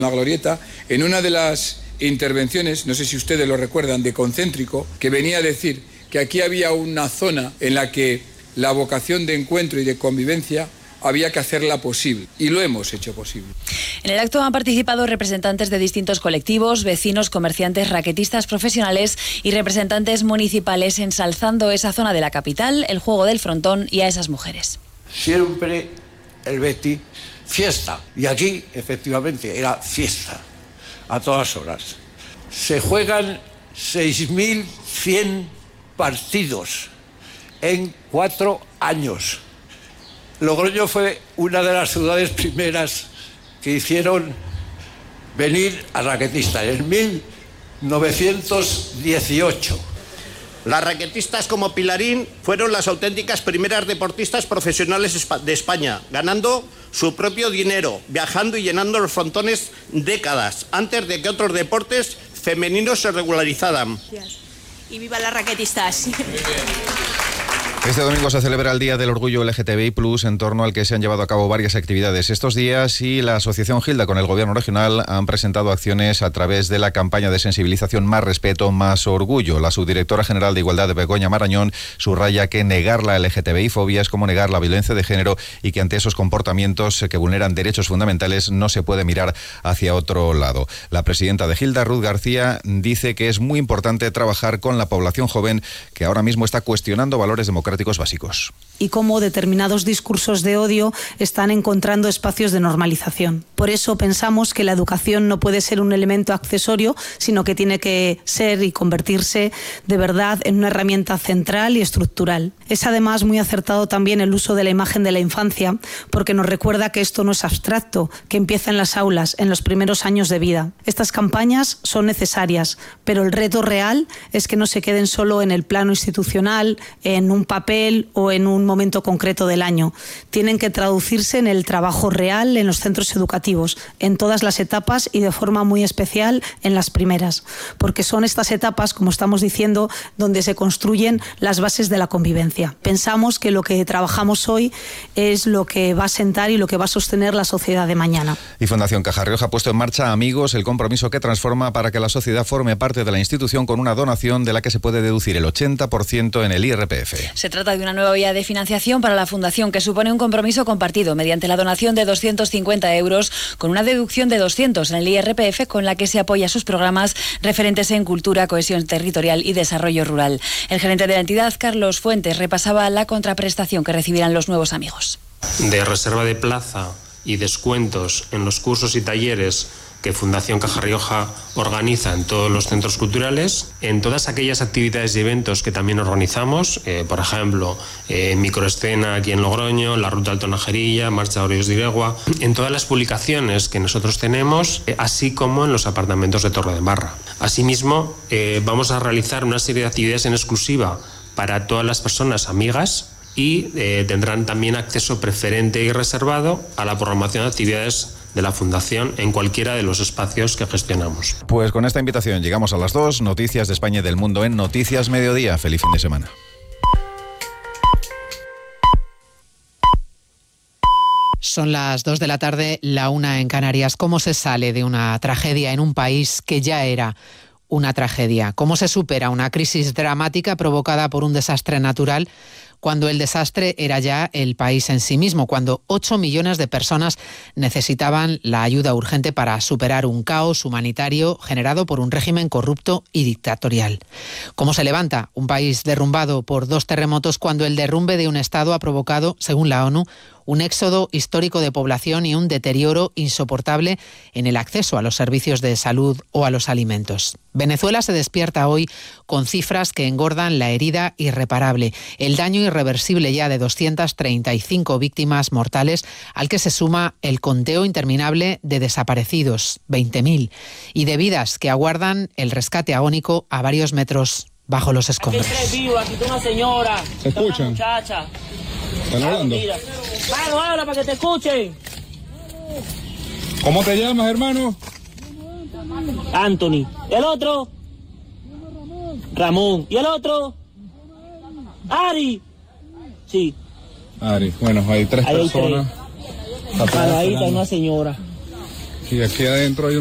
La Glorieta, en una de las intervenciones, no sé si ustedes lo recuerdan, de Concéntrico, que venía a decir que aquí había una zona en la que la vocación de encuentro y de convivencia había que hacerla posible, y lo hemos hecho posible. En el acto han participado representantes de distintos colectivos, vecinos, comerciantes, raquetistas profesionales y representantes municipales, ensalzando esa zona de la capital, el juego del frontón y a esas mujeres. Siempre el Betis, fiesta. Y aquí, efectivamente, era fiesta, a todas horas. Se juegan 6.100 partidos en 4 años. Logroño fue una de las ciudades primeras que hicieron venir a raquetistas en 1918. Las raquetistas como Pilarín fueron las auténticas primeras deportistas profesionales de España, ganando su propio dinero, viajando y llenando los frontones décadas antes de que otros deportes femeninos se regularizaran. Y viva las raquetistas. Este domingo se celebra el Día del Orgullo LGTBI+, en torno al que se han llevado a cabo varias actividades estos días, y la Asociación Gilda con el Gobierno regional han presentado acciones a través de la campaña de sensibilización Más Respeto, Más Orgullo. La subdirectora general de Igualdad, Begoña Marañón, subraya que negar la LGTBI-fobia es como negar la violencia de género y que ante esos comportamientos que vulneran derechos fundamentales no se puede mirar hacia otro lado. La presidenta de Gilda, Ruth García, dice que es muy importante trabajar con la población joven que ahora mismo está cuestionando valores democráticos básicos. Y cómo determinados discursos de odio están encontrando espacios de normalización. Por eso pensamos que la educación no puede ser un elemento accesorio, sino que tiene que ser y convertirse de verdad en una herramienta central y estructural. Es además muy acertado también el uso de la imagen de la infancia, porque nos recuerda que esto no es abstracto, que empieza en las aulas, en los primeros años de vida. Estas campañas son necesarias, pero el reto real es que no se queden solo en el plano institucional, en un papel o en un momento concreto del año. Tienen que traducirse en el trabajo real en los centros educativos, en todas las etapas y de forma muy especial en las primeras, porque son estas etapas, como estamos diciendo, donde se construyen las bases de la convivencia. Pensamos que lo que trabajamos hoy es lo que va a sentar y lo que va a sostener la sociedad de mañana. Y Fundación Caja Rioja ha puesto en marcha, Amigos, el compromiso que transforma para que la sociedad forme parte de la institución con una donación de la que se puede deducir el 80% en el IRPF. Se trata de una nueva vía de financiación para la Fundación que supone un compromiso compartido mediante la donación de 250 euros con una deducción de 200 en el IRPF, con la que se apoya sus programas referentes en cultura, cohesión territorial y desarrollo rural. El gerente de la entidad, Carlos Fuentes, repasaba la contraprestación que recibirán los nuevos Amigos. De reserva de plaza y descuentos en los cursos y talleres que Fundación Caja Rioja organiza en todos los centros culturales, en todas aquellas actividades y eventos que también organizamos, por ejemplo, Microescena aquí en Logroño, la Ruta Alto Najerilla, Marcha Orios de Iregua, en todas las publicaciones que nosotros tenemos, así como en los apartamentos de Torredembarra. Asimismo, vamos a realizar una serie de actividades en exclusiva para todas las personas amigas y tendrán también acceso preferente y reservado a la programación de actividades de la Fundación en cualquiera de los espacios que gestionamos. Pues con esta invitación llegamos a las 2, noticias de España y del mundo en Noticias Mediodía. Feliz fin de semana. Son las 2 de la tarde, la 1 en Canarias. ¿Cómo se sale de una tragedia en un país que ya era una tragedia? ¿Cómo se supera una crisis dramática provocada por un desastre natural cuando el desastre era ya el país en sí mismo, cuando 8 millones de personas necesitaban la ayuda urgente para superar un caos humanitario generado por un régimen corrupto y dictatorial? ¿Cómo se levanta un país derrumbado por 2 terremotos cuando el derrumbe de un Estado ha provocado, según la ONU, un éxodo histórico de población y un deterioro insoportable en el acceso a los servicios de salud o a los alimentos? Venezuela se despierta hoy con cifras que engordan la herida irreparable, el daño irreversible ya de 235 víctimas mortales, al que se suma el conteo interminable de desaparecidos, 20.000, y de vidas que aguardan el rescate agónico a varios metros bajo los escombros. Aquí hay 3 vivos, aquí está una señora, ¿se escuchan? Una muchacha. ¿Están hablando? Mano, habla para que te escuchen. ¿Cómo te llamas, hermano? Anthony. ¿Y el otro? Ramón. ¿Y el otro? Ari. Sí. Ari. Bueno, hay 3 personas. Ahí está una señora. Y aquí adentro hay